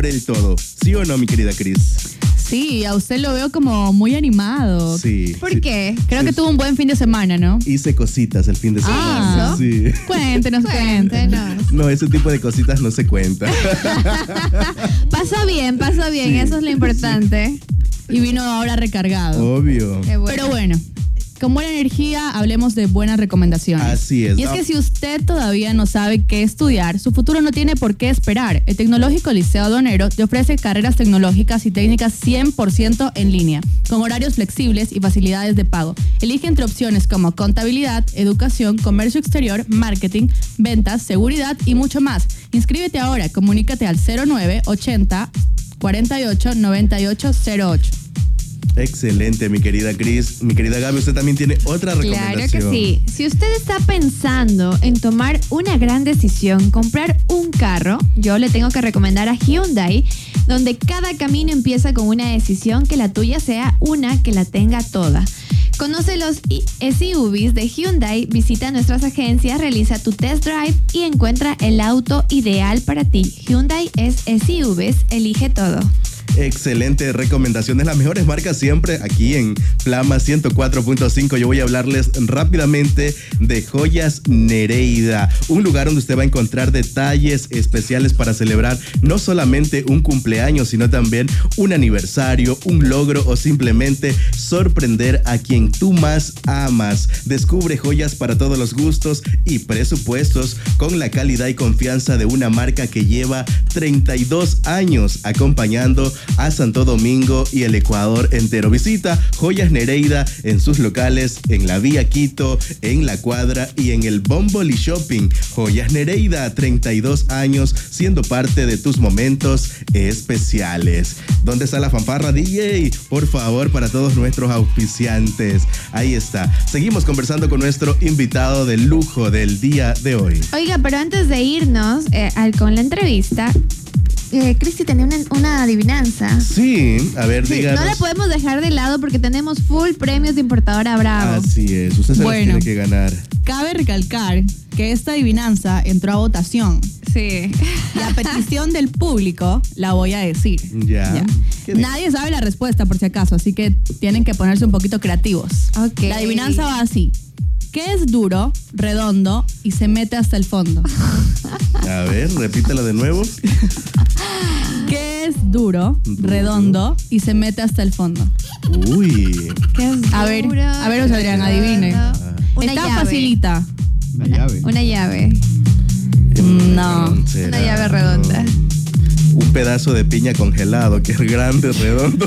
por el todo. ¿Sí o no, mi querida Cris? Sí, a usted lo veo como muy animado. Sí. ¿Por qué? Creo que tuvo un buen fin de semana, ¿no? Hice cositas el fin de semana. Ah, sí. Cuéntenos. No, ese tipo de cositas no se cuenta. Pasa bien, Sí. eso es lo importante. Y vino ahora recargado. Obvio. Qué bueno. Pero bueno, con buena energía hablemos de buenas recomendaciones. Así es. Y es que si usted todavía no sabe qué estudiar, su futuro no tiene por qué esperar. El Tecnológico Liceo Aduanero te ofrece carreras tecnológicas y técnicas 100% en línea, con horarios flexibles y facilidades de pago. Elige entre opciones como contabilidad, educación, comercio exterior, marketing, ventas, seguridad y mucho más. Inscríbete ahora, comunícate al 0980 48 98 08. Excelente, mi querida Cris. Mi querida Gaby, usted también tiene otra recomendación. Claro que sí. Si usted está pensando en tomar una gran decisión, comprar un carro, yo le tengo que recomendar a Hyundai, donde cada camino empieza con una decisión, que la tuya sea una que la tenga toda. Conoce los SUVs de Hyundai, visita nuestras agencias, realiza tu test drive y encuentra el auto ideal para ti. Hyundai es SUVs, elige todo. Excelente recomendaciones, las mejores marcas siempre aquí en Flama 104.5. Yo voy a hablarles rápidamente de Joyas Nereida, un lugar donde usted va a encontrar detalles especiales para celebrar no solamente un cumpleaños, sino también un aniversario, un logro o simplemente sorprender a quien tú más amas. Descubre joyas para todos los gustos y presupuestos con la calidad y confianza de una marca que lleva 32 años acompañando a Santo Domingo y el Ecuador entero. Visita Joyas Nereida en sus locales en la Vía Quito, en La Cuadra y en el Bomboli Shopping. Joyas Nereida, 32 años siendo parte de tus momentos especiales. ¿Dónde está la fanfarra, DJ? Por favor, para todos nuestros auspiciantes. Ahí está. Seguimos conversando con nuestro invitado de lujo del día de hoy. Oiga, pero antes de irnos con la entrevista, Cristi tenía una adivinanza. Sí, a ver, Sí, díganos. no la podemos dejar de lado porque tenemos full premios de importadora Bravo. Así es, usted se Bueno. los tiene que ganar. Cabe recalcar que esta adivinanza entró a votación. Sí. Y a petición del público la voy a decir. Ya. ¿Qué dice? Nadie sabe la respuesta por si acaso, así que tienen que ponerse un poquito creativos. Ok. La adivinanza va así. ¿Qué es duro, redondo y se mete hasta el fondo? A ver, repítelo de nuevo. ¿Qué es duro, redondo y se mete hasta el fondo? Uy. ¿Qué es A ver, duro, José Adrián, adivine. Una Está llave. facilita. Una llave. Una llave. No. ¿Será? Una llave redonda. Un pedazo de piña congelado, que es grande, redondo.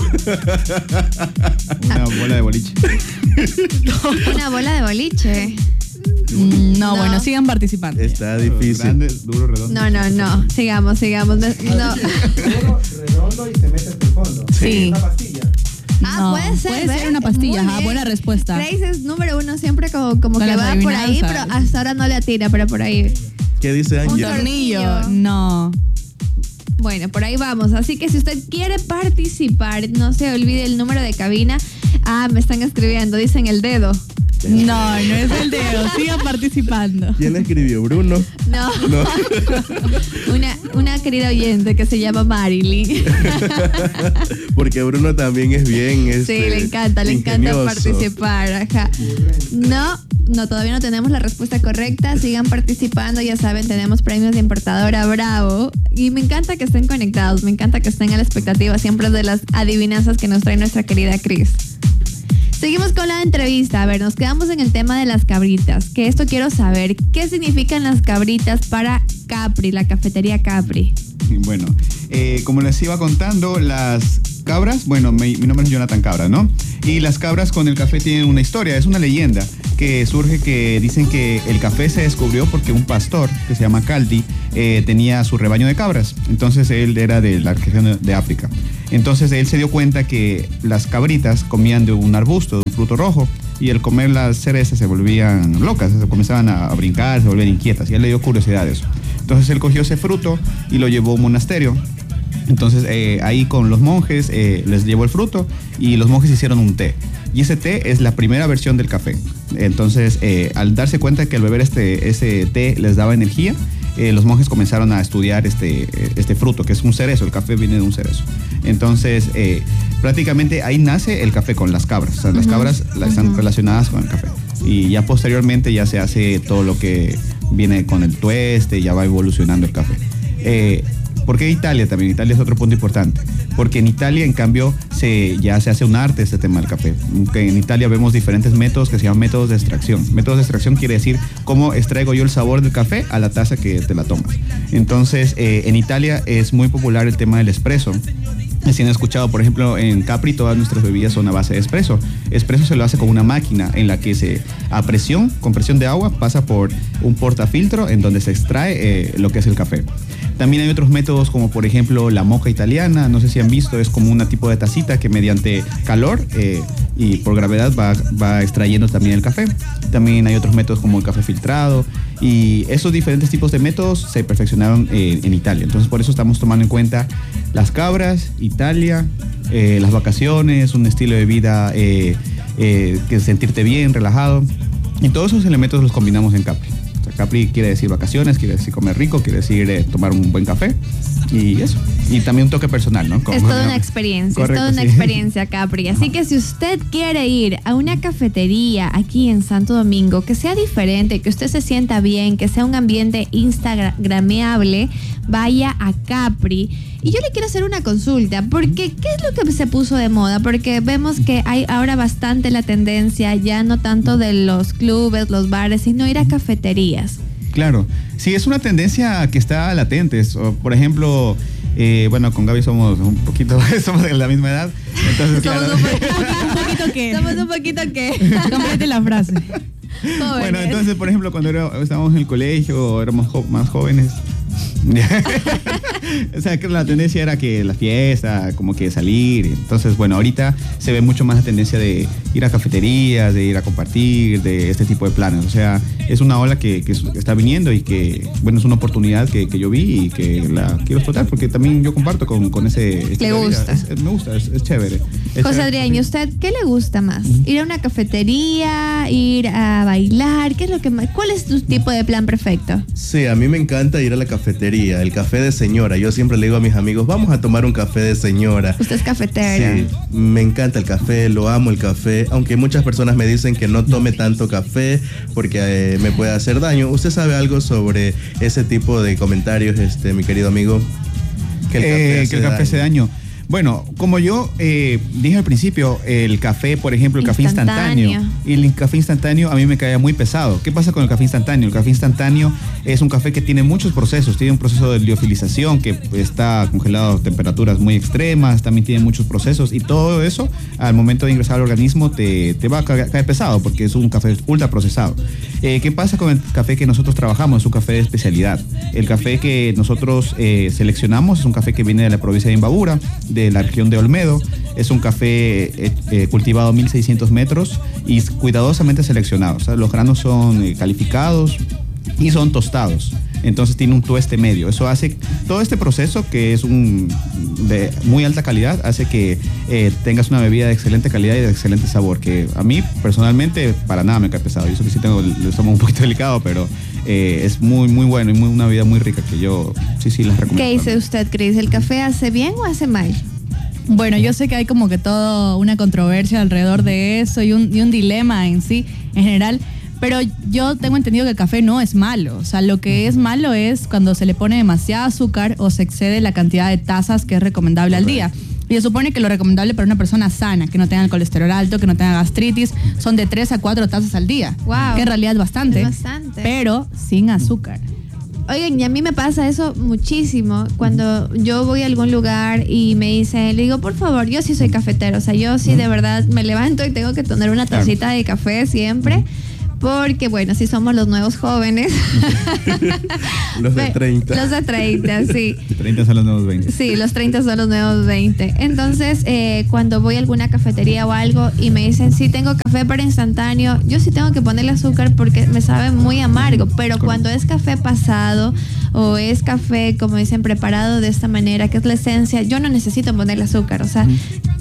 Una bola de boliche. Una bola de boliche. No, bueno, sigan participando. Está difícil. Grande, duro, redondo. No. Sigamos. No. Redondo y se mete hasta el fondo. Sí. Una pastilla. Ah, puede ser. Puede ¿ves? ser una pastilla, Muy ajá, bien. buena respuesta. Grace es número uno siempre como Con que las va por ahí, pero adivinanzas. hasta ahora no le atira, pero por ahí. ¿Qué dice Un Ángel? tornillo. No. Bueno, por ahí vamos. Así que si usted quiere participar, no se olvide el número de cabina. Ah, me están escribiendo, dicen el dedo. No es el dedo. Sigan participando. ¿Quién la escribió? ¿Bruno? No. No. Una querida oyente que se llama Marilyn. Porque Bruno también es bien Sí, le encanta ingenioso. participar. Ajá. No, todavía no tenemos la respuesta correcta. Sigan participando, ya saben, tenemos premios de importadora Bravo. Y me encanta que estén conectados, me encanta que estén a la expectativa siempre de las adivinanzas que nos trae nuestra querida Cris. Seguimos con la entrevista. A ver, nos quedamos en el tema de las cabritas. Que esto quiero saber, ¿qué significan las cabritas para Capri, la cafetería Capri? Bueno, como les iba contando, las cabras, bueno, mi nombre es Jonathan Cabra, ¿no? Y las cabras con el café tienen una historia, es una leyenda que surge, que dicen que el café se descubrió porque un pastor que se llama Caldi tenía su rebaño de cabras. Entonces él era de la región de África. Entonces él se dio cuenta que las cabritas comían de un arbusto, de un fruto rojo, y al comer las cerezas se volvían locas, se comenzaban a brincar, se volvían inquietas, y a él le dio curiosidad de eso. Entonces él cogió ese fruto y lo llevó a un monasterio. Entonces ahí con los monjes les llevó el fruto y los monjes hicieron un té. Y ese té es la primera versión del café. Entonces al darse cuenta que al beber ese té les daba energía, los monjes comenzaron a estudiar este fruto, que es un cerezo. El café viene de un cerezo. Entonces, prácticamente ahí nace el café con las cabras. O sea, las cabras están relacionadas con el café. Y ya posteriormente ya se hace todo lo que viene con el tueste, ya va evolucionando el café. ¿Por qué Italia también? Italia es otro punto importante. Porque en Italia, en cambio, ya se hace un arte este tema del café. Que en Italia vemos diferentes métodos que se llaman métodos de extracción. Métodos de extracción quiere decir cómo extraigo yo el sabor del café a la taza que te la tomas. Entonces, en Italia es muy popular el tema del espresso. Si han escuchado, por ejemplo, en Capri todas nuestras bebidas son a base de espresso. Espresso se lo hace con una máquina en la que con presión de agua, pasa por un portafiltro en donde se extrae lo que es el café. También hay otros métodos como por ejemplo la moka italiana, no sé si han visto, es como un tipo de tacita que mediante calor y por gravedad va extrayendo también el café. También hay otros métodos como el café filtrado y esos diferentes tipos de métodos se perfeccionaron en Italia. Entonces por eso estamos tomando en cuenta las cabras, Italia, las vacaciones, un estilo de vida que sentirte bien, relajado, y todos esos elementos los combinamos en Capri. O sea, Capri quiere decir vacaciones, quiere decir comer rico, quiere decir tomar un buen café y eso. Y también un toque personal, ¿no? Es toda una experiencia, Correcto, es toda una experiencia, Capri. Así que si usted quiere ir a una cafetería aquí en Santo Domingo, que sea diferente, que usted se sienta bien, que sea un ambiente instagrameable, vaya a Capri. Y yo le quiero hacer una consulta, porque ¿qué es lo que se puso de moda? Porque vemos que hay ahora bastante la tendencia, ya no tanto de los clubes, los bares, sino ir a cafeterías. Claro, sí, es una tendencia que está latente. Por ejemplo, bueno, con Gaby somos un poquito, somos de la misma edad. Entonces, Somos claro. un poquito que. Somos un poquito que... Complete la frase. jóvenes. Bueno, entonces, por ejemplo, cuando estábamos en el colegio, éramos más jóvenes. O sea, que la tendencia era que la fiesta, como que salir. Entonces, bueno, ahorita se ve mucho más la tendencia de ir a cafeterías, de ir a compartir, de este tipo de planes. O sea, es una ola que está viniendo y que, bueno, es una oportunidad que yo vi y que la quiero explotar porque también yo comparto con ese estilo de vida. gusta. Me gusta, es chévere. José Adrián, ¿y usted qué le gusta más? ¿Ir a una cafetería? ¿Ir a bailar? ¿Qué es lo que más? ¿Cuál es tu tipo de plan perfecto? Sí, a mí me encanta ir a la cafetería, el café de señora. Yo siempre le digo a mis amigos, vamos a tomar un café de señora. Usted es cafetero. Sí, me encanta el café, lo amo el café, aunque muchas personas me dicen que no tome tanto café porque me puede hacer daño. ¿Usted sabe algo sobre ese tipo de comentarios, mi querido amigo? Que el café hace daño. Bueno, como yo dije al principio, el café, por ejemplo, el café instantáneo. Y el café instantáneo a mí me caía muy pesado. ¿Qué pasa con el café instantáneo? El café instantáneo es un café que tiene muchos procesos. Tiene un proceso de liofilización que está congelado a temperaturas muy extremas. También tiene muchos procesos. Y todo eso, al momento de ingresar al organismo, te va a caer pesado porque es un café ultra procesado. ¿Qué pasa con el café que nosotros trabajamos? Es un café de especialidad. El café que nosotros seleccionamos es un café que viene de la provincia de Imbabura, de la región de Olmedo. Es un café cultivado a 1600 metros y cuidadosamente seleccionado. O sea, los granos son calificados y son tostados. Entonces tiene un tueste medio. Eso hace todo este proceso, que es de muy alta calidad, hace que tengas una bebida de excelente calidad y de excelente sabor, que a mí personalmente para nada me cae pesado. Yo sé que sí tengo el estómago un poquito delicado, pero es muy muy bueno y una bebida muy rica que yo sí les recomiendo. ¿Qué dice usted, Cris? ¿El café hace bien o hace mal? Bueno, yo sé que hay como que toda una controversia alrededor de eso y un dilema en sí, en general, pero yo tengo entendido que el café no es malo. O sea, lo que es malo es cuando se le pone demasiado azúcar o se excede la cantidad de tazas que es recomendable al día. Y se supone que lo recomendable para una persona sana, que no tenga el colesterol alto, que no tenga gastritis, son de 3 a 4 tazas al día. Wow. Que en realidad es bastante. Es bastante. Pero sin azúcar. Oigan, y a mí me pasa eso muchísimo cuando yo voy a algún lugar y me dicen, le digo, por favor, yo sí soy cafetero, o sea, yo sí de verdad me levanto y tengo que tener una tacita de café siempre, porque bueno, si somos los nuevos jóvenes. Los de 30. Los de 30, sí. 30 son los nuevos 20. Sí, los 30 son los nuevos 20. Entonces, cuando voy a alguna cafetería o algo y me dicen, sí, tengo café para instantáneo, yo sí tengo que ponerle azúcar porque me sabe muy amargo. Pero cuando es café pasado o es café, como dicen, preparado de esta manera, que es la esencia, yo no necesito ponerle azúcar. O sea,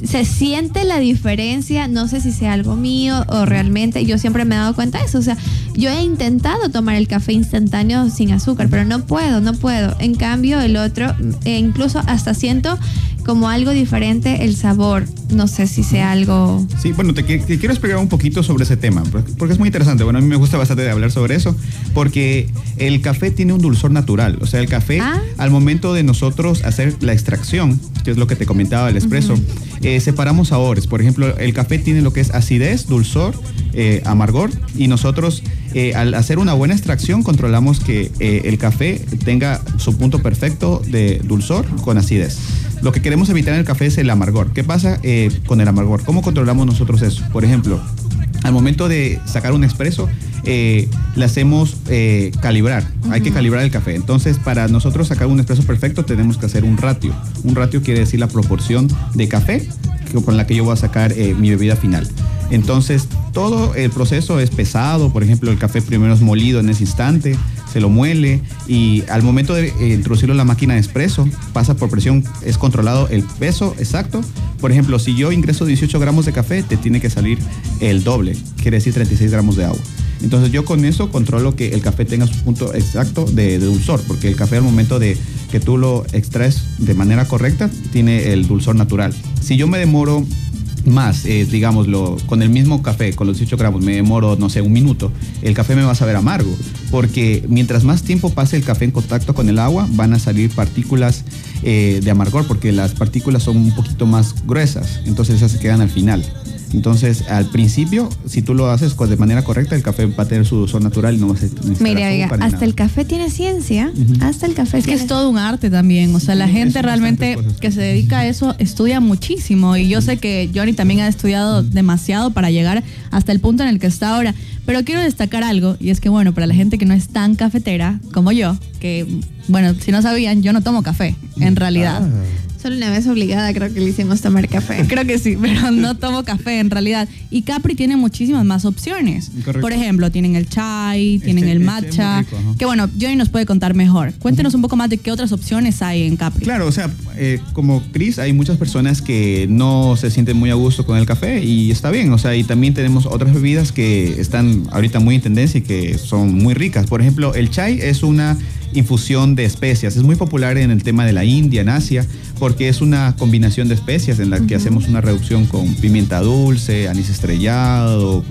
se siente la diferencia, no sé si sea algo mío o realmente yo siempre me he dado cuenta de eso. O sea, yo he intentado tomar el café instantáneo sin azúcar, pero no puedo. En cambio, el otro, incluso hasta siento como algo diferente el sabor. No sé si sea algo... Sí, bueno, te quiero explicar un poquito sobre ese tema, porque es muy interesante. Bueno, a mí me gusta bastante hablar sobre eso, porque el café tiene un dulzor natural. O sea, el café, al momento de nosotros hacer la extracción, que es lo que te comentaba el espresso, separamos sabores. Por ejemplo, el café tiene lo que es acidez, dulzor, amargor, y nosotros al hacer una buena extracción controlamos que el café tenga su punto perfecto de dulzor con acidez. Lo que queremos evitar en el café es el amargor. ¿Qué pasa con el amargor? ¿Cómo controlamos nosotros eso? Por ejemplo, al momento de sacar un espresso, le hacemos calibrar. Hay que calibrar el café. Entonces, para nosotros sacar un espresso perfecto, tenemos que hacer un ratio. Un ratio quiere decir la proporción de café con la que yo voy a sacar mi bebida final. Entonces, todo el proceso es pesado. Por ejemplo, el café primero es molido en ese instante, se lo muele y al momento de introducirlo en la máquina de espresso, pasa por presión, es controlado el peso exacto. Por ejemplo, si yo ingreso 18 gramos de café, te tiene que salir el doble, quiere decir 36 gramos de agua. Entonces yo con eso controlo que el café tenga su punto exacto de dulzor, porque el café al momento de que tú lo extraes de manera correcta, tiene el dulzor natural. Si yo me demoro más, digámoslo, con el mismo café, con los 18 gramos, me demoro, no sé, un minuto, el café me va a saber amargo, porque mientras más tiempo pase el café en contacto con el agua, van a salir partículas de amargor, porque las partículas son un poquito más gruesas, entonces esas se quedan al final. Entonces, al principio, si tú lo haces de manera correcta, el café va a tener su dulzor natural y no va a necesitar Mira, azúcar ni hasta nada. el café tiene ciencia. Hasta el café Es que es todo un arte también, o sea, la gente realmente que se dedica a eso estudia muchísimo y yo sé que Johnny también ha estudiado demasiado para llegar hasta el punto en el que está ahora, pero quiero destacar algo y es que bueno, para la gente que no es tan cafetera como yo, que bueno, si no sabían, yo no tomo café, en realidad. Solo una vez obligada creo que le hicimos tomar café. Creo que sí, pero no tomo café en realidad. Y Capri tiene muchísimas más opciones. Correcto. Por ejemplo, tienen el chai, tienen el matcha. muy rico, ajá. Que bueno, Johnny nos puede contar mejor. Cuéntenos un poco más de qué otras opciones hay en Capri. Claro, o sea, como Chris, hay muchas personas que no se sienten muy a gusto con el café y está bien, o sea, y también tenemos otras bebidas que están ahorita muy en tendencia y que son muy ricas. Por ejemplo, el chai es una infusión de especias, es muy popular en el tema de la India, en Asia, porque es una combinación de especias en la que hacemos una reducción con pimienta dulce, anís estrellado,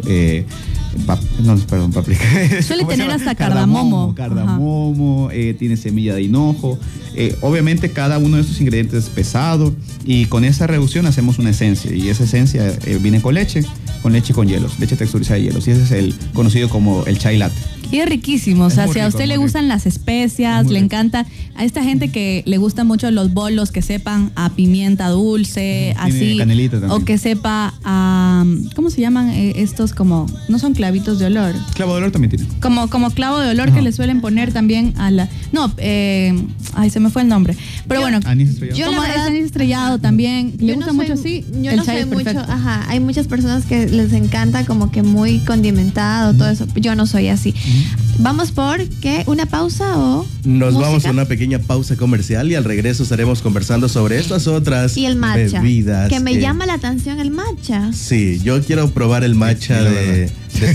paprika. Suele ¿Cómo se tener llama? hasta cardamomo. Cardamomo, tiene semilla de hinojo. Obviamente cada uno de estos ingredientes es pesado y con esa reducción hacemos una esencia y esa esencia viene con leche y con hielos, leche texturizada de hielos y ese es el conocido como el chai latte. Y es riquísimo, o sea, muy si a rico, usted le muy gustan las especias, Muy le rico. encanta, a esta gente que le gustan mucho los bolos que sepan a pimienta dulce, Tiene así, canelita también. o que sepa a, ¿cómo se llaman estos como, no son clavitos de olor? Clavo de olor también tiene. Como clavo de olor Ajá. que le suelen poner también a la, ay, se me fue el nombre, pero bueno, Anís estrellado. Yo, como la el verdad, anís estrellado también, le Yo gusta no mucho soy- así, Yo el no chai soy es mucho, perfecto. hay muchas personas que les encanta como que muy condimentado, todo eso. Yo no soy así. Vamos por ¿qué? ¿Una pausa o Nos música? vamos a una pequeña pausa comercial y al regreso estaremos conversando sobre estas otras Y el matcha. bebidas. Que me llama la atención el matcha. Sí, yo quiero probar el matcha Sí, la de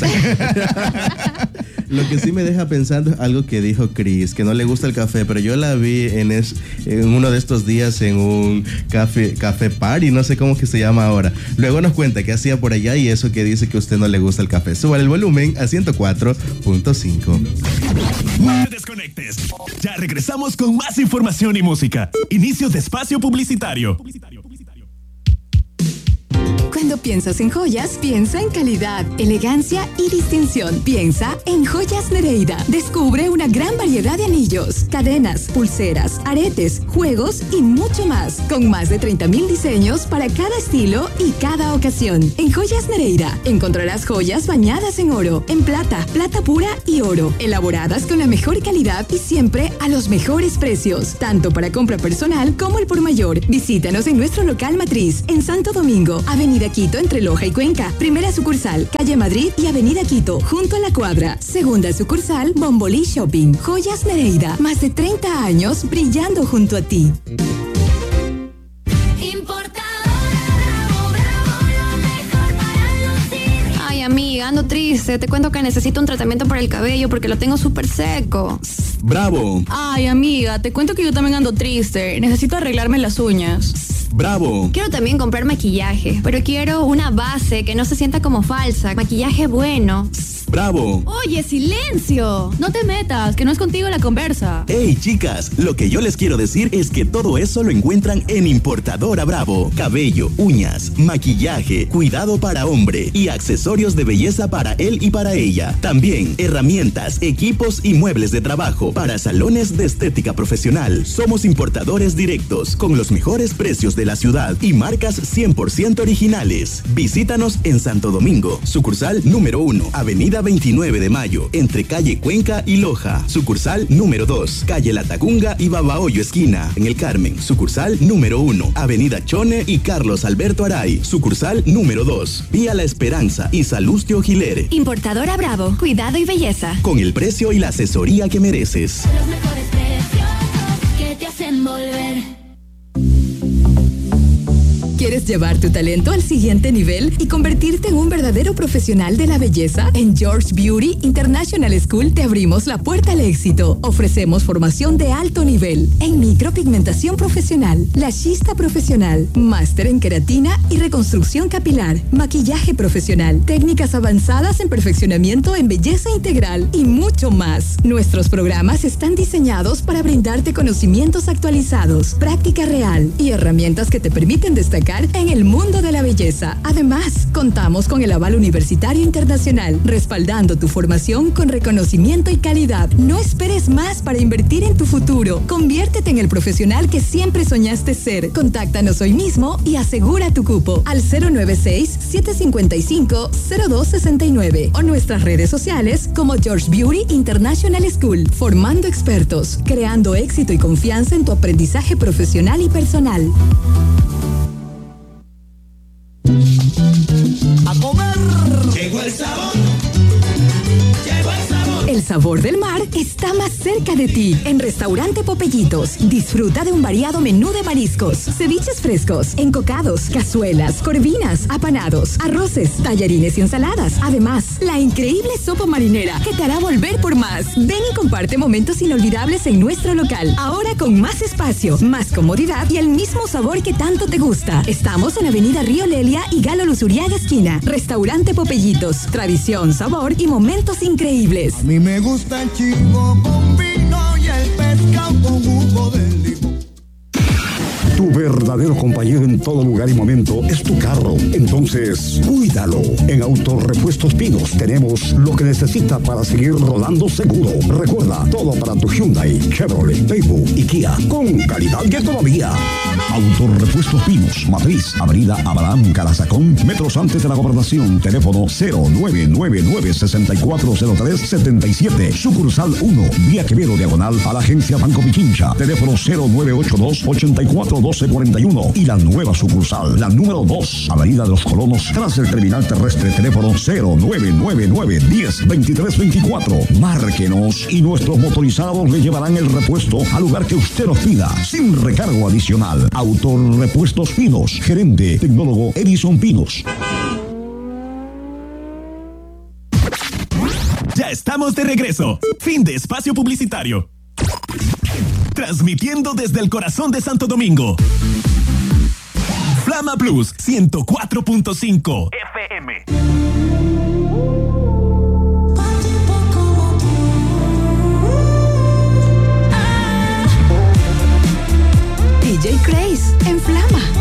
esta- Lo que sí me deja pensando es algo que dijo Chris, que no le gusta el café, pero yo la vi en uno de estos días en un café party, no sé cómo que se llama ahora. Luego nos cuenta qué hacía por allá y eso que dice que a usted no le gusta el café. Suba el volumen a 104.5. No te desconectes. Ya regresamos con más información y música. Inicio de espacio publicitario. Cuando piensas en joyas, piensa en calidad, elegancia y distinción. Piensa en Joyas Nereida. Descubre una gran variedad de anillos, cadenas, pulseras, aretes, juegos y mucho más. Con más de 30,000 diseños para cada estilo y cada ocasión. En Joyas Nereida encontrarás joyas bañadas en oro, en plata, plata pura y oro. Elaboradas con la mejor calidad y siempre a los mejores precios. Tanto para compra personal como el por mayor. Visítanos en nuestro local matriz en Santo Domingo, Avenida Quito entre Loja y Cuenca. Primera sucursal, Calle Madrid y Avenida Quito, junto a la cuadra. Segunda sucursal, Bombolí Shopping. Joyas Nereida. Más de 30 años brillando junto a ti. Importadora triste. Te cuento que necesito un tratamiento para el cabello porque lo tengo súper seco. Bravo. Ay, amiga, te cuento que yo también ando triste. Necesito arreglarme las uñas. Bravo. Quiero también comprar maquillaje, pero quiero una base que no se sienta como falsa. Maquillaje bueno. Bravo. Oye, silencio. No te metas, que no es contigo la conversa. Hey chicas, lo que yo les quiero decir es que todo eso lo encuentran en Importadora Bravo. Cabello, uñas, maquillaje, cuidado para hombre y accesorios de belleza para él y para ella. También herramientas, equipos y muebles de trabajo para salones de estética profesional. Somos importadores directos con los mejores precios de la ciudad y marcas 100% originales. Visítanos en Santo Domingo, sucursal número 1, Avenida 29 de Mayo, entre calle Cuenca y Loja. Sucursal número 2, calle La Tacunga y Babahoyo esquina, en el Carmen. Sucursal número 1, Avenida Chone y Carlos Alberto Aray. Sucursal número 2, Vía La Esperanza y Salustio Giler. Importadora Bravo, cuidado y belleza. Con el precio y la asesoría que mereces. Los mejores precios que te hacen volver. ¿Quieres llevar tu talento al siguiente nivel y convertirte en un verdadero profesional de la belleza? En George Beauty International School te abrimos la puerta al éxito. Ofrecemos formación de alto nivel en micropigmentación profesional, lashista profesional, máster en queratina y reconstrucción capilar, maquillaje profesional, técnicas avanzadas en perfeccionamiento en belleza integral y mucho más. Nuestros programas están diseñados para brindarte conocimientos actualizados, práctica real y herramientas que te permiten destacar en el mundo de la belleza. Además, contamos con el aval universitario internacional, respaldando tu formación con reconocimiento y calidad. No esperes más para invertir en tu futuro. Conviértete en el profesional que siempre soñaste ser. Contáctanos hoy mismo y asegura tu cupo al 096-755-0269 o nuestras redes sociales como George Beauty International School, formando expertos, creando éxito y confianza en tu aprendizaje profesional y personal. A comer. Llegó el sabor. Llegó el sabor. El sabor del mar está más cerca de ti. En Restaurante Popellitos, disfruta de un variado menú de mariscos, ceviches frescos, encocados, cazuelas, corvinas, apanados, arroces, tallarines y ensaladas. Además, la increíble sopa marinera que te hará volver por más. Ven y comparte momentos inolvidables en nuestro local. Ahora con más espacio, más comodidad y el mismo sabor que tanto te gusta. Estamos en Avenida Río Lelia y Galo Luzuriaga esquina. Restaurante Popellitos, tradición, sabor y momentos increíbles. A mí me gusta el chivo con vino y el pescado con jugo de limón. Tu verdadero compañero en todo lugar y momento es tu carro. Entonces, cuídalo. En Autorepuestos Pinos tenemos lo que necesita para seguir rodando seguro. Recuerda, todo para tu Hyundai, Chevrolet, Daewoo y Kia, con calidad y economía. Autorepuestos Pinos, Matriz, Avenida Abraham Carazacón, metros antes de la Gobernación. Teléfono 0999-640377. Sucursal 1, Vía Quevedo Diagonal a la Agencia Banco Pichincha. Teléfono 0982-841241. Y la nueva sucursal, la número 2, Avenida de los Colonos, tras el terminal terrestre. Teléfono 0999-102324. Márquenos y nuestros motorizados le llevarán el repuesto al lugar que usted nos pida, sin recargo adicional. Autorepuestos Pinos, gerente tecnólogo Edison Pinos. Ya estamos de regreso. Fin de espacio publicitario. Transmitiendo desde el corazón de Santo Domingo. Flama Plus 104.5 FM. DJ Craze en Flama.